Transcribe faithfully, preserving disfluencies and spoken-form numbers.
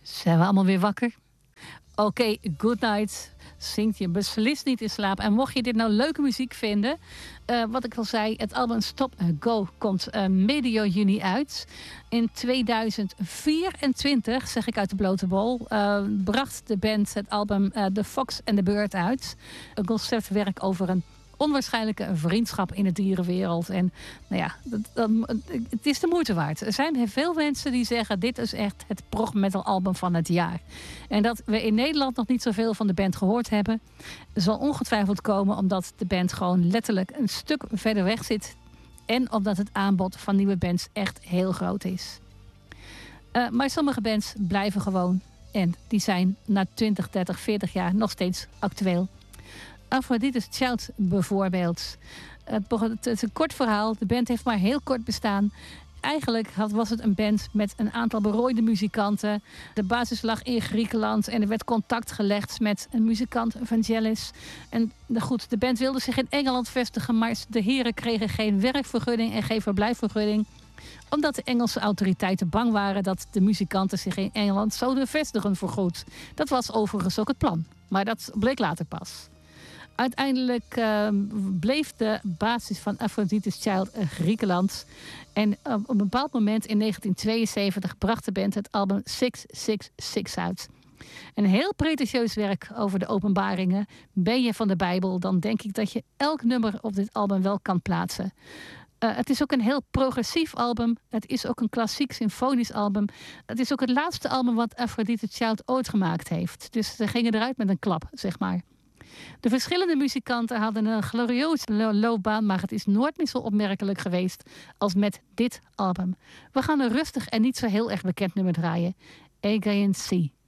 Zijn we allemaal weer wakker? Oké, okay, good night. Zingt je beslist niet in slaap. En mocht je dit nou leuke muziek vinden... Uh, wat ik al zei, het album Stop Go komt uh, medio juni uit. In tweeduizend vierentwintig, zeg ik uit de blote bol... Uh, bracht de band het album uh, The Fox and the Bird uit. Een conceptwerk over een onwaarschijnlijke vriendschap in de dierenwereld. En nou ja, dat, dat, het is de moeite waard. Er zijn veel mensen die zeggen... dit is echt het prog metal album van het jaar. En dat we in Nederland nog niet zoveel van de band gehoord hebben... zal ongetwijfeld komen omdat de band gewoon letterlijk een stuk verder weg zit. En omdat het aanbod van nieuwe bands echt heel groot is. Uh, maar sommige bands blijven gewoon. En die zijn na twintig, dertig, veertig jaar nog steeds actueel. Aphrodite's Child bijvoorbeeld. Het is een kort verhaal. De band heeft maar heel kort bestaan. Eigenlijk had, was het een band met een aantal berooide muzikanten. De basis lag in Griekenland en er werd contact gelegd met een muzikant, Vangelis. En goed, de band wilde zich in Engeland vestigen, maar de heren kregen geen werkvergunning en geen verblijfvergunning. Omdat de Engelse autoriteiten bang waren dat de muzikanten zich in Engeland zouden vestigen voorgoed. Dat was overigens ook het plan, maar dat bleek later pas. Uiteindelijk uh, bleef de basis van Aphrodite's Child uh, Griekenland. En uh, op een bepaald moment in negentien tweeënzeventig bracht de band het album zes zes zes uit. Een heel pretentieus werk over de openbaringen. Ben je van de Bijbel, dan denk ik dat je elk nummer op dit album wel kan plaatsen. Uh, het is ook een heel progressief album. Het is ook een klassiek symfonisch album. Het is ook het laatste album wat Aphrodite's Child ooit gemaakt heeft. Dus ze gingen eruit met een klap, zeg maar. De verschillende muzikanten hadden een glorieuze loopbaan, maar het is nooit meer zo opmerkelijk geweest als met dit album. We gaan een rustig en niet zo heel erg bekend nummer draaien. Aegean Sea.